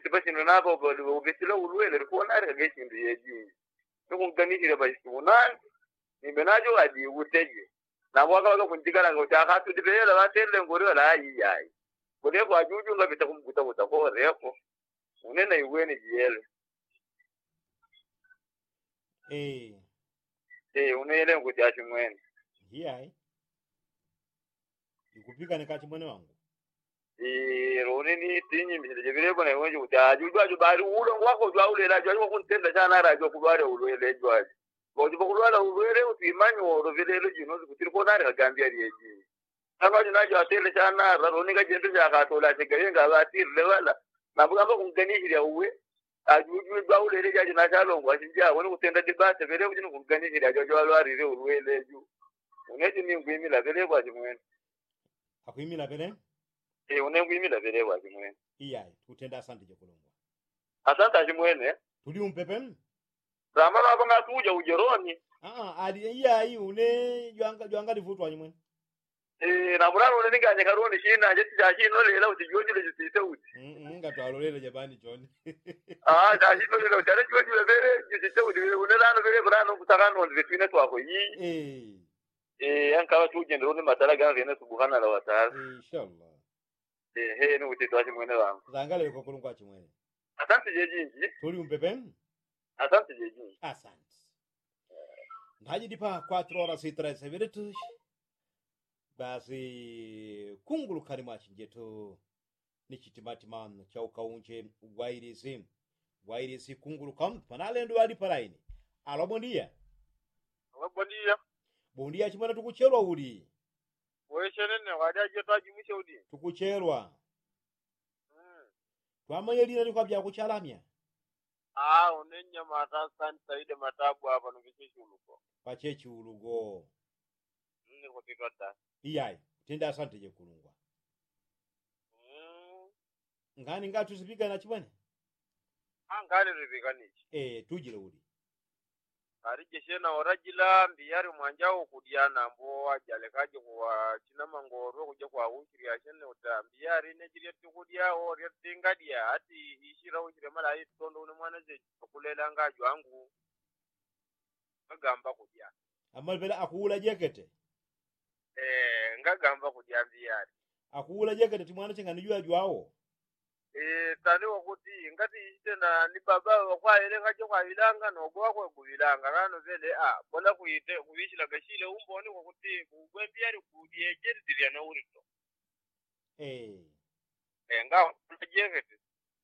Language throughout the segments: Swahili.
basi na ba ba besilo ulwele ko na ga gashi da yaji kun gani shi da basi na ni benajo adi wuteje na mwaka kun tigara ngo ta hatu de bela ba tele ngoro la yi yayi bode kwa juju nga bitakumbuta ko repo unena iweni jiele unele nguti achimwene hiyai ikupika nekati mwene wangu ronini tinyi mishile vile bwana iwenje utajuju bari ulo wako jwa ule la jwa kuntenda sana ra jwa kulwale ulwele jwa bojo kulwala ulwele utimanyo ro vile lo jino kutiri ko nare gambia rieji kama jina jwa tele sana ra roni ga jende ja ka tola te gayenga ba tirle wala na buga ko ngani hiri uwe ajuju jwa ule ja jina chalo ngwa jinja woni kutenda debate vile kujino kungani hiri jwa lwari re ulwele ju uneji ni ngwimi la vile kwa jimwene akwimi la vile unengwimi la vile kwa jimwene iyai tutenda asante je kulongwa asante jimwene tuli umpepen ramana abanga tuja ujeroni ali iyai une jwanga livutwa nyimwe na murano ne nganye karoni shina je tijashino lela utijojile jisite uti ngatwalolele jabani John jashino lela utare jojile vere jisite uti unelano vere brano kutakano ndifine twako yi ankawa tuje ndoni matala gana vene subhana la wataala inshallah ni uti twachi mwene wangu zangale ko kulungwa chimwene asante jejinji tuli umpepen asante jejinji asante ndaji dipa 4 horas y 13 minutos basi kungulu karimachi njeto nichitimatima cha ukaunje wairisi kungulu kam panalendo wadi paraini alo bondia bondia chimana tukucherwa uli weshenene wadi ajeta jimishe udi tukucherwa twamanye lina ni kwa bya kuchalamya unenya mata saide matabu hapa nukichechi ulugo pachechi ulugo ni kutikata iyai tenda asante je kulungwa ngani ngatu zipika na chimene ngani rivika nichi tujile uli arije shena orajila mbiyari mwanjao kudiana mbo ajale kaje kwa chinama ngoro kuje kwa unkiri ashene utambiyari nejiri tukudia ori tingadia ati ishira unkire mala itondo une mwana je kulela ngaju angu ngamba kudia amal bela akuula jekete ngagamba kudia mbiyari akuula jekete timwana chengani jua jwao tani wakuti ngati itena ni baba wakwa ile kaje kwa ilanga no gwa kwa kuilanga kano vele bola kuite kuishila gashile umboni wakuti kubwembiyari kudie jeri diria na urito nga jekete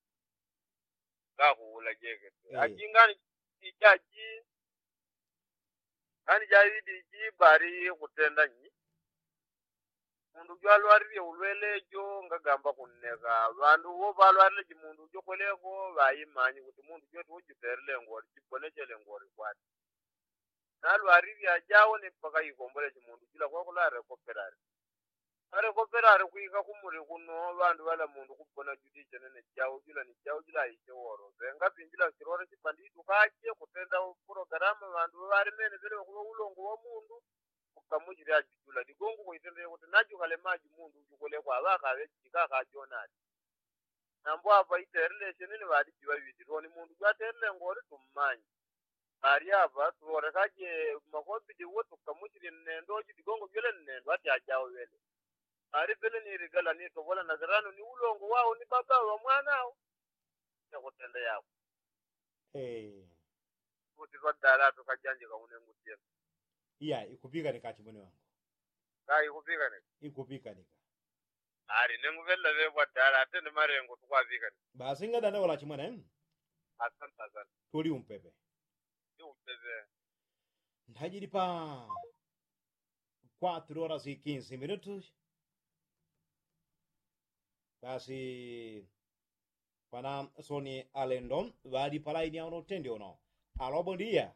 kuula jekete ajingani ijaji ani jaidi jibari kutenda nyi mundu jwalwarire ulwelejo ngagamba kunneka bandu bo balwarire jimundu jo koleko bayimanyi kuti mundu jo tujiterle ngori jibonechele ngori kwati nalwarire ajawo ne paka ikombole jimundu jila kwa kulare koperare are koperare kuika kumuri kuno bandu bala mundu kubona judiche nene jawo jila icheworo zenga pinjila kirore chipanditu kaje kutenda programa bandu bari mene bere kulo ulongo wa mundu kamujira jula digongo kuitende kuti najo kale maji mundu ukole kwa baka bechika ka jonati nambo apa iterle chenene badi jiwa bidi roni mundu gaterle ngori tummanyi ari apa tuore kaje makobi di wotu kamujira nendo digongo yele nendo ati ajawo wele ari bele ni rigala ni to wala nazarano ni ulongo wao ni baba wa mwanao ya kutende yako kuti rodala to kajanje ka unengutia ikupika nikati mwene wangu ikupika nika ari nenguvella ve wadala atende marengo tukwavika basi ngadanda wala chimwana asante tuli umpepe ndajiri pa 4 horas y 15 minutos basi pana soni alendon vadi palaini ya unotende ono alo bondia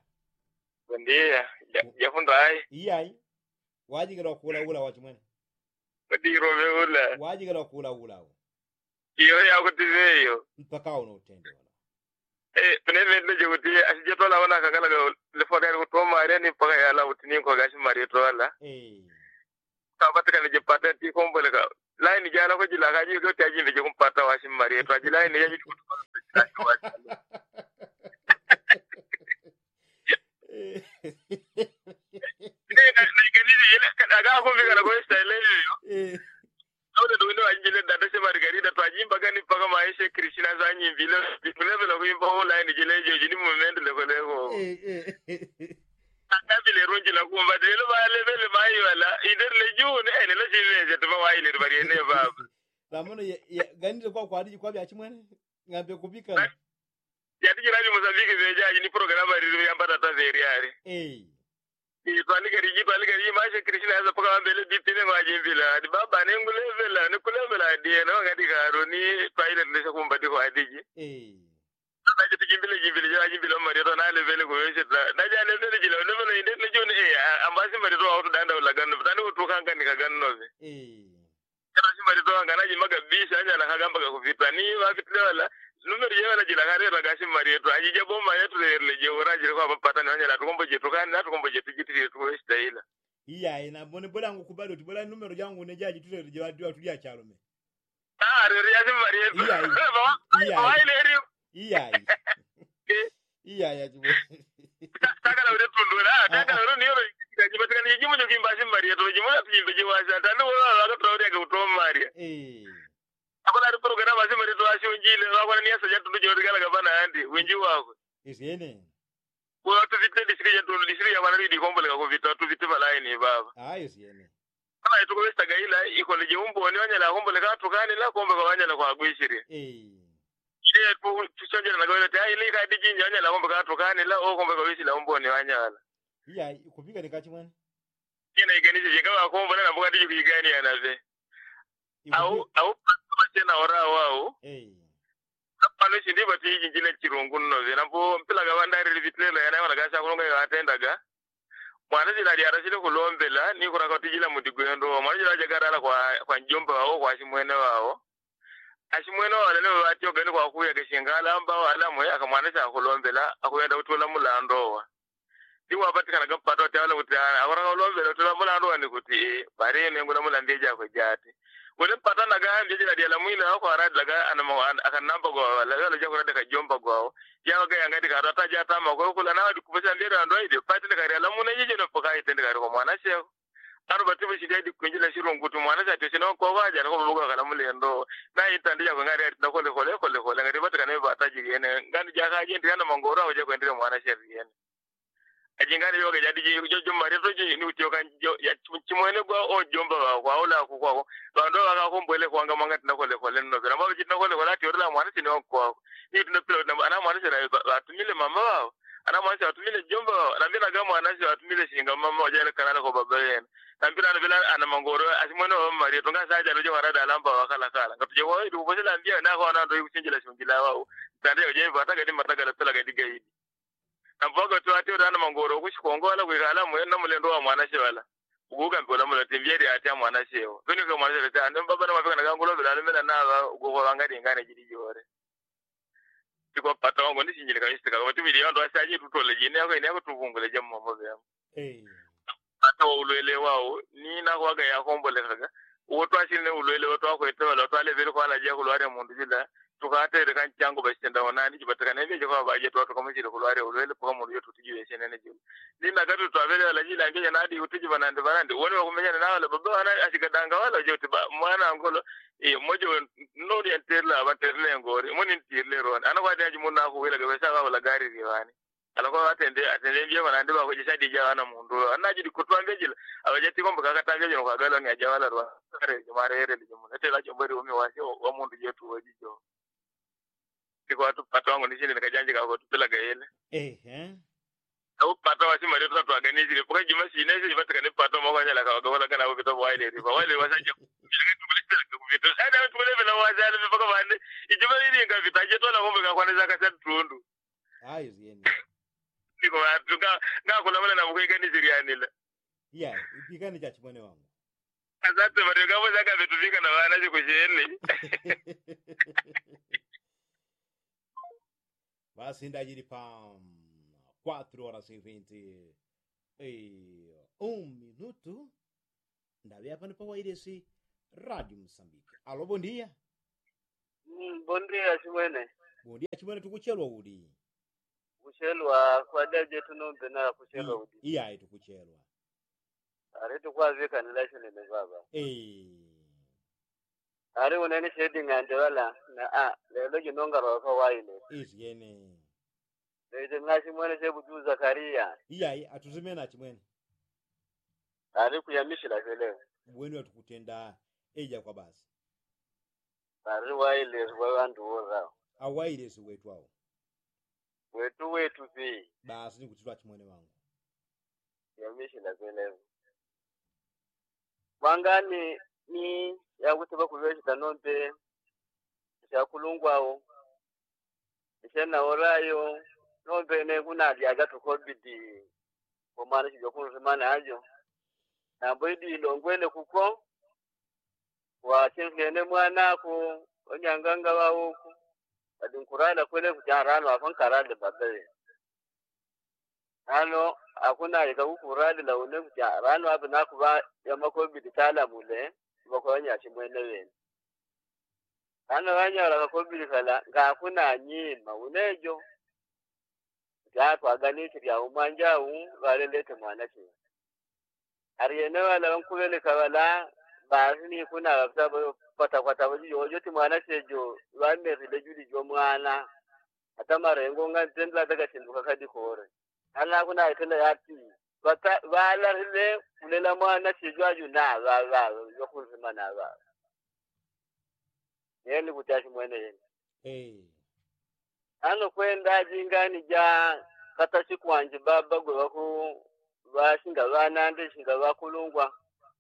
jafundai iyai wajigala kula ula wachimwene badiro beula wajigala kula ula iyo ya kutizeyo mpaka unotende ono penele nje kuti asijeto la wana kakala le fodere kutoma areni mpaka ya la utini ko gashi marito wala tabatika nije patenti kombole ka line jana ko jila gaji ko taji nije kumpata washi marito ajila line yaji Aga ko vika na ko style yo. Auto do no anjile data se margarida to ajimba gani paka maisha Krishna za nyimbile vile kuimba online jile joji ni moment le ko akabile ronji la kumba de lo bale bele mai wala ider le june ene le jile to ba ile bari ne baba lamono gani kwa kwadi kwa bya chimwene ngambe kupika ya tijiraji Mozambique beja ni program bari yamba tata zeriari itwali gari maisha Krishna ya paka mbele bitine ngajimbila di baba ne ngulevela ne kulevela di no ngadi garoni paile ne kumba di ko adiji naje jimbile mari to na levele ko weseta naje levele jilo levele inde ne joni ambasi mari to auto danda wala ganno tani to kanga ni kaganno be kana mari to ngana ji maga bisa anya na kagamba ko vitani wa vitle wala numero yewa jila kare ragashi mari to aji jabo ma yetu le je ora jira ko pata ni anya to kombo je to kan na to kombo je tijiti to westaila iya ina bone bola ngukubado tibola numero yangu ne jaji tule je wadu tulia charome re ya mari iya jibo takala ure tundura takala ro niyo jibatika ni jimu nyoki mbasi mari to jimu na pimbe je wasa tando wala ga tawre ga to mari akona ri program basi mari to asho njile wakona ni asa jatu jo rigala ga bana andi wenji wako isene kwa tu vite disiri ya to disiri ya bana di kombo le ko vita tu vite bala ni baba isene kana ito ko westa ga ila iko le jumbo ni wanya la kombo le ka to kani la kombo ga wanya la kwa gwishiri ile tu tuchonje na gawele ta ile ka diji nyanya la kombo ka to kani la o kombo ga wishi la kombo ni wanya la iya kupika ni kachi mwana kina iganisi je ga kombo na mboga diji kigani anaze au tena ora wao kapalo shindi bati jinjile chirungun no zena bo mpila ga bandari vitlela yana wana gasha kulonga ya atenda ga mwana jila di arashile kulombela ni kuraka tijila mudigondo mwana jila jagara la kwa njomba wao kwa shimwene wao ashimwene wao leo atyo gani kwa kuya geshingala amba wala moya akamwana cha kulombela akuyenda utola mulando wa diwa batika na gampato tawala utana akora kulombela utola mulando ni kuti bare ne ngula mulandeja ko jati wole patana ga mbeje la dia la mwila ko arad laga akanamba go la jago daga jomba go ya ga yanga diga rata jata ma ko kula na di kubasa ndera ndo ide patile ga la muna yeje no poka ite diga ko mwana se aro batibe shidi di kunjila shiro ngutu mwana sa to sino ko waja ko bugo ga mule ndo na itandi ya ngari na kole ngari batika ne bataji yene ngani jaga je ndana mangoro aje ko ndire mwana se yene ajingani yoga jadi jojo mari to je ni utio kan ya chimwene gwa o jomba kwa ola kwa bando ga ko mbele kwa ngama ngati na kole no bera mabe jitna kole ti orla mwana sino kwa ni tuna pilo na ana mwana sira atumile mama wao ana mwana atumile jomba na bila ga mwana sira atumile shinga mama waje kana ko baba yen na bila bila ana mangoro asimwene o mari to nga saja loje warada alamba wakala kala ngatu je wao du bosela ndia na ko na ndo yuchinjila shungila wao tande je bata ga di mataga la pela ga diga amboga tu ati ora na mangoro kushikongola kwikala mwena mulendo wa mwana shewala uguga mbola mulo timbieri ati mwana shewo bino ko mwana shewala ande baba na mafika na kangulo bila mena na ugo wanga dingane jiri jore tiko pata wango ndi sinjile ka istika ko tibili yondo asaji tutole jine yako ine ko tuvungule jammo mo bya ata ulwele wao ni na ko ga ya kombole kaga woto ashine ulwele woto ako etewala woto ale vile ko ala je ko lware mundu jila tukate de kan chango basenda onani jibataka nebe je ko baje to ko mjire ko lware ulwele ko mu yoto tujiwe senene jiwe linda gatu to avele ala jila ngeje nadi utiji banande banande wone ko menyana na wala baba ana ashikadanga wala joti ba mwana ngolo mojo no di enterla banterle ngori moni ntirle ron ana ko daji munna ko wela ga sa wala gari riwani ala ko atende biye banande ba ko je sadi jawana mundu anaji di kutwambe jila abajati ko mbaka katange jo ko galo ni ajawala ro kare mare ere lijumu etela chombori umi wasi wa mundu yetu wajijo tiko watu pata wangu nishini nikajanje kwa tupela gaele au pata wasi mari to aganizi le poka jima sinese jibatika ne pata mo kwanya la ka wala kana ubito wale riba wale wasaje kubulisa kubito ada watu wale bela wazale mpaka bande ijima hili ngavitaje to la ngombe ka kwanza ka tundu yeni tiko watu nga kula wala na mkuiganizi rianila ipigani cha chimone wangu asante mari kama zaka vitu vika na wana zikusheni basi ndajiri pam 4:21 minuto ndabe hapa nipo wairesi Radio Msambiki. Alo, bom dia. Bom dia, Simone. Bodi chimwene tukuchelwa udi. Kuchelwa kwa daje tunombe na kuchelwa udi. Iya tukuchelwa. Ari tukwavika nilashine ne baba. Ari uneni shedi ngande wala na lelo jinonga roka waile. Iziyene. Leze ngashi mwene shebu tu Zakaria. Iya atuzimena chimwene. Ari kuyamishila vile. Bwenu atukutenda eja kwa basi. Ari waile wandu ora. Awaile si wetu hao. Wetu zi. Basi ni kutitwa chimwene wangu. Yamishila vile. Wangani ni ya kuteba kuveshi tanombe. Isha kulungwao. Isha na orayo. Nombe ne kuna diaga tukobidi. Kumana shijokunu simana ajo. Na mbidi ilongwele kuko. Wa chenfene mwana ku. Onyanganga wa huku. Adinkurala kwele kujarano afankarale babaye. Hano hakuna ikakukurali la une kujarano abina kuba yamakobidi tala mule. Mbako wanyashi mwene wene. Hano wanyara kakobidi kala. Nga hakuna nyima unejo. Jato aganishi ya umanja walelete mwana chini. Ariene wala wankubele kawala barini kuna wafisa pata wajoti mwana sejo wame rilejuli jo mwana hata marengo nga zendla daga chinduka kadi kore ala kuna itela yati wala rile kulela mwana sejo aju na yokunzima na wa yeni kutashi mwene yeni ano kwenda jingani ja kata siku wanje baba gwe waku bashinga banande shinga bakulungwa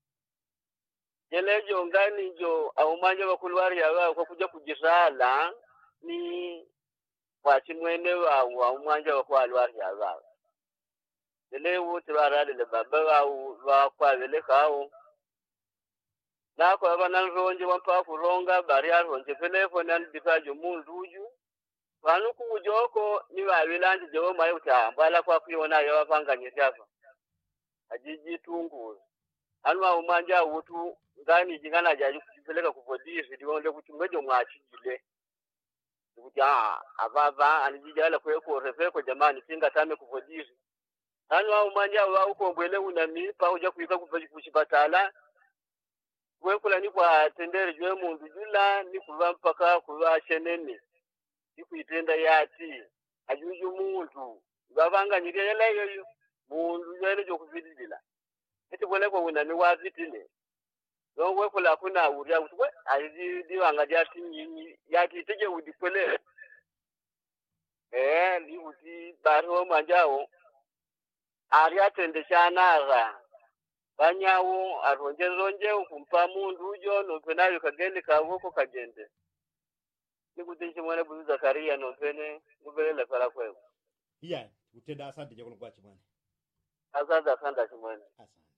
jelejo ngani jo au manje bakulwari yawa kwa kuja kujisala ni kwa chimwene wa umanje bakwalwari yawa jele wote barale le baba wa kwa vile kao na kwa bana ronje wampa kuronga bari aronje telefone an bitajo munduju Wanu kujoko ni wabilanje jewo mai utambala kwa kuiona yawa panganye hapa. Ajiji tungu. Anwa umanja utu ngani jingana jaji kujipeleka kupolisi dionde kuchungejo mwachijile. Kuja ababa anijijala kweko refeko jamani singa tame kupolisi. Anwa umanja wa uko mbele unamipa uja kuika kuchipatala. Kwekula ni kwa tendere jwe mundu jula ni kuva mpaka kuva shenene. Ikuitenda yati ajuju muntu babanga nyirela yoyo mundu yele jo kuvidila eti bole ko unani wazitile longwe kula kuna uria kutwe aji diwanga jati nyinyi yati teje udipele ni uti baro manjao ari atende chanara banyawo aronje kumpa mundu ujo no penayo kagende kawoko kagende nikutisha mwana buzu Zakaria no pene kubele fala kwego. Iya, utenda asante chakolo kwa chimwana. Asante chimwana. Asante.